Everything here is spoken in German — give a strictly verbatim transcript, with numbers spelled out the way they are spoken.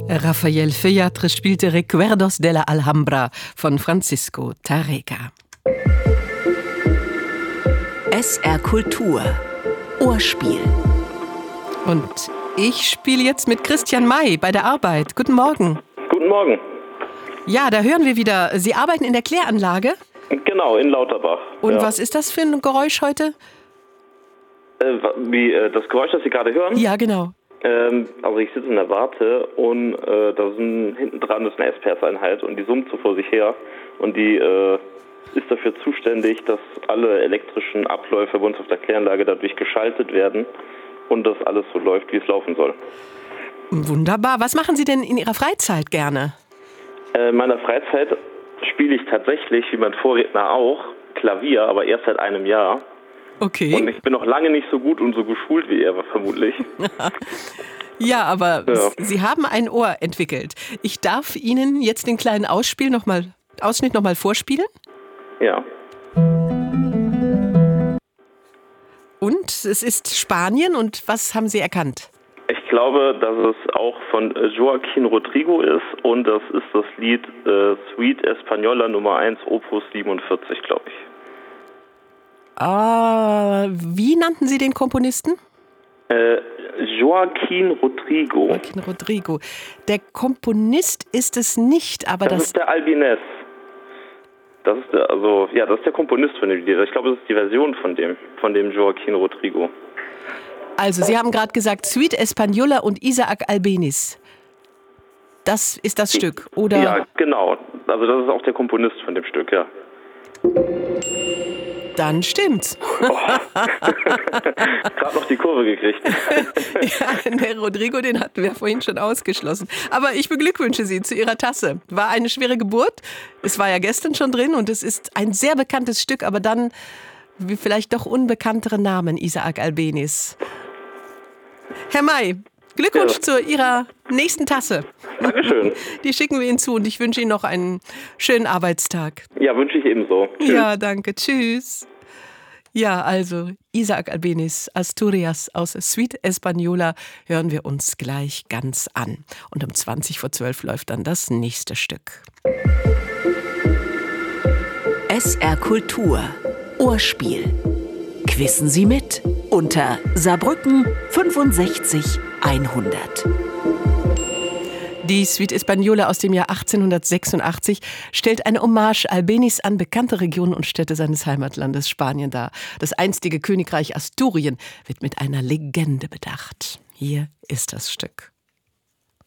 Rafael Feyatre spielte Recuerdos de la Alhambra von Francisco Tárrega. S R Kultur. Ohrspiel. Und ich spiele jetzt mit Christian May bei der Arbeit. Guten Morgen. Guten Morgen. Ja, da hören wir wieder. Sie arbeiten in der Kläranlage? Genau, in Lauterbach. Und ja. Was ist das für ein Geräusch heute? Äh, wie, äh, das Geräusch, das Sie gerade hören? Ja, genau. Ähm, also ich sitze in der Warte und äh, da sind hinten dran ist eine S P S-Einheit und die summt so vor sich her und die äh, ist dafür zuständig, dass alle elektrischen Abläufe bei uns auf der Kläranlage dadurch geschaltet werden und dass alles so läuft, wie es laufen soll. Wunderbar. Was machen Sie denn in Ihrer Freizeit gerne? Äh, in meiner Freizeit spiele ich tatsächlich, wie mein Vorredner auch, Klavier, aber erst seit einem Jahr. Okay. Und ich bin noch lange nicht so gut und so geschult wie er, vermutlich. Ja, aber Ja. Sie haben ein Ohr entwickelt. Ich darf Ihnen jetzt den kleinen Ausspiel noch mal, Ausschnitt nochmal vorspielen. Ja. Und es ist Spanien. Und was haben Sie erkannt? Ich glaube, dass es auch von Joaquín Rodrigo ist und das ist das Lied äh, Suite Española Nummer eins, Opus siebenundvierzig, glaube ich. Ah, wie nannten Sie den Komponisten? Äh, Joaquín Rodrigo. Joaquín Rodrigo. Der Komponist ist es nicht, aber Das das... ist der Albinés. Das ist der, also, ja, das ist der Komponist von dem Lied. Ich glaube, das ist die Version von dem, von dem Joaquín Rodrigo. Also, Sie haben gerade gesagt, Suite Española und Isaac Albéniz. Das ist das Stück, oder? Ja, genau. Also das ist auch der Komponist von dem Stück, ja. Dann stimmt's. Oh. Gerade noch die Kurve gekriegt. Ja, der Rodrigo, den hatten wir vorhin schon ausgeschlossen. Aber ich beglückwünsche Sie zu Ihrer Tasse. War eine schwere Geburt. Es war ja gestern schon drin und es ist ein sehr bekanntes Stück, aber dann wie vielleicht doch unbekanntere Namen, Isaac Albéniz. Herr May, Glückwunsch Ja. zu Ihrer nächsten Tasse. Dankeschön. Die schicken wir Ihnen zu und ich wünsche Ihnen noch einen schönen Arbeitstag. Ja, wünsche ich ebenso. Tschüss. Ja, danke. Tschüss. Ja, also Isaac Albéniz, Asturias aus Suite Española hören wir uns gleich ganz an. Und um zwanzig vor zwölf läuft dann das nächste Stück. S R Kultur. Ohrspiel. Quissen Sie mit unter Saarbrücken fünfundsechzig hundert. Die Suite Española aus dem Jahr achtzehnhundertsechsundachtzig stellt eine Hommage Albéniz an bekannte Regionen und Städte seines Heimatlandes Spanien dar. Das einstige Königreich Asturien wird mit einer Legende bedacht. Hier ist das Stück.